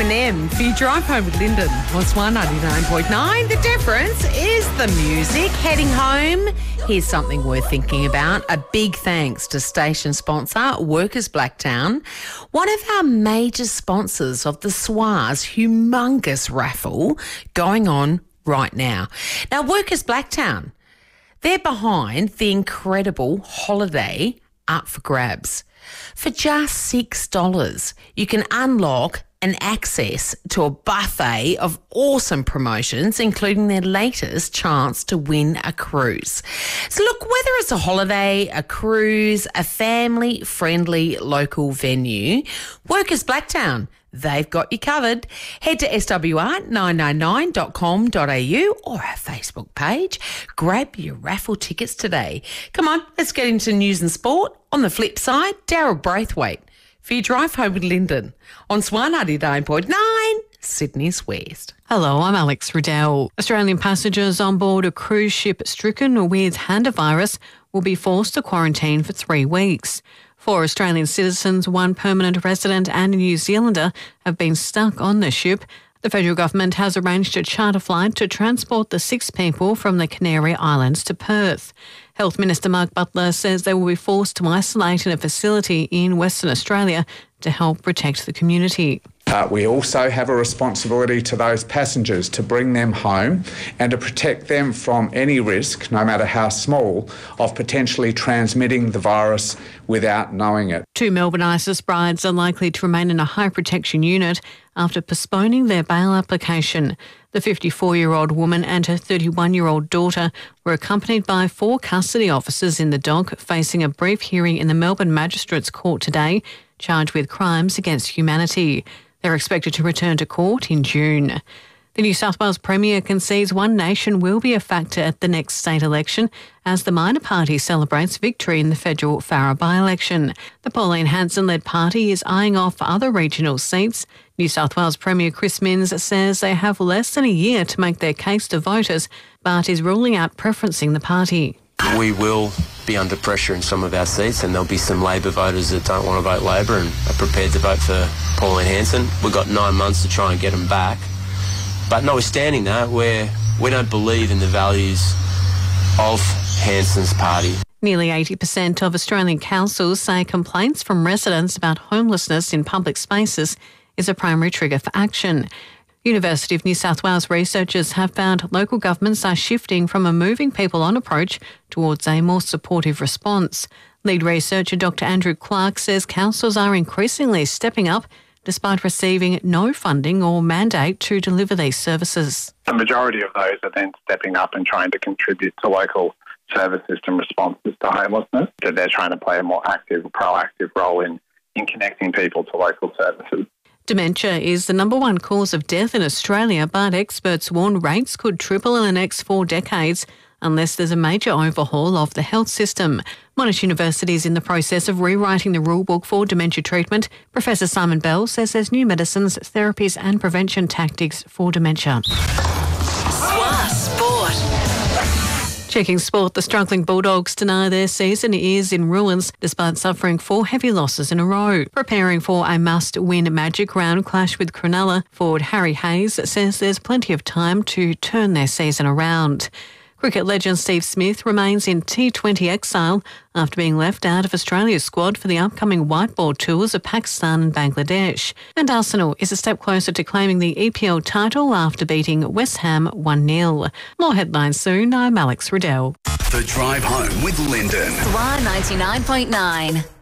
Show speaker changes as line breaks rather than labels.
Eminem for your drive home with Lyndon on Swan 99.9. The difference is the music. Heading home, here's something worth thinking about. A big thanks to station sponsor Workers Blacktown, one of our major sponsors of the SWA's humongous raffle going on right now. Now, Workers Blacktown, they're behind the incredible holiday up for grabs. For just $6, you can unlock and access to a buffet of awesome promotions, including their latest chance to win a cruise. So look, whether it's a holiday, a cruise, a family-friendly local venue, Workers Blacktown, they've got you covered. Head to swr999.com.au or our Facebook page. Grab your raffle tickets today. Come on, let's get into news and sport. On the flip side, Daryl Braithwaite for your drive home with Lyndon on Swan 99.9, Sydney's West.
Hello, I'm Alex Riddell. Australian passengers on board a cruise ship stricken with hantavirus will be forced to quarantine for 3 weeks. 4 Australian citizens, 1 permanent resident and a New Zealander have been stuck on the ship. The federal government has arranged a charter flight to transport the 6 people from the Canary Islands to Perth. Health Minister Mark Butler says they will be forced to isolate in a facility in Western Australia to help protect the community.
We also have a responsibility to those passengers to bring them home and to protect them from any risk, no matter how small, of potentially transmitting the virus without knowing it.
2 Melbourne ISIS brides are likely to remain in a high protection unit after postponing their bail application. The 54-year-old woman and her 31-year-old daughter were accompanied by 4 custody officers in the dock, facing a brief hearing in the Melbourne Magistrates Court today, charged with crimes against humanity. They're expected to return to court in June. The New South Wales Premier concedes One Nation will be a factor at the next state election as the minor party celebrates victory in the federal Farrer by-election. The Pauline Hanson-led party is eyeing off other regional seats. New South Wales Premier Chris Minns says they have less than a year to make their case to voters, but is ruling out preferencing the party.
We will be under pressure in some of our seats, and there'll be some Labor voters that don't want to vote Labor and are prepared to vote for Pauline Hanson. We've got 9 months to try and get them back. But notwithstanding that, we don't believe in the values of Hanson's party.
Nearly 80% of Australian councils say complaints from residents about homelessness in public spaces is a primary trigger for action. University of New South Wales researchers have found local governments are shifting from a moving people on approach towards a more supportive response. Lead researcher Dr Andrew Clark says councils are increasingly stepping up despite receiving no funding or mandate to deliver these services.
The majority of those are then stepping up and trying to contribute to local service system responses to homelessness. That they're trying to play a more active, proactive role in connecting people to local services.
Dementia is the number 1 cause of death in Australia, but experts warn rates could triple in the next 4 decades unless there's a major overhaul of the health system. Monash University is in the process of rewriting the rulebook for dementia treatment. Professor Simon Bell says there's new medicines, therapies and prevention tactics for dementia.
Swan Sport.
Checking sport, the struggling Bulldogs deny their season is in ruins despite suffering 4 heavy losses in a row. Preparing for a must-win Magic Round clash with Cronulla, forward Harry Hayes says there's plenty of time to turn their season around. Cricket legend Steve Smith remains in T20 exile after being left out of Australia's squad for the upcoming white ball tours of Pakistan and Bangladesh. And Arsenal is a step closer to claiming the EPL title after beating West Ham 1-0. More headlines soon. I'm Alex Riddell.
The Drive Home with Lyndon. Swan 99.9.